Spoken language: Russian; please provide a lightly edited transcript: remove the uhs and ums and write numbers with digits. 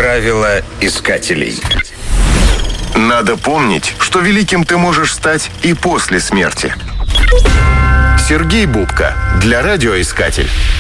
Правила искателей. Надо помнить, что великим ты можешь стать и после смерти. Сергей Бубка для радиоискатель.